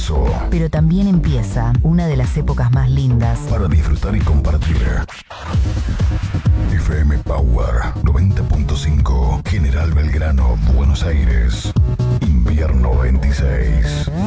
comienzo. Pero también empieza una de las épocas más lindas Para disfrutar y compartir. FM Power 90.5, General Belgrano, Buenos Aires. Invierno 26.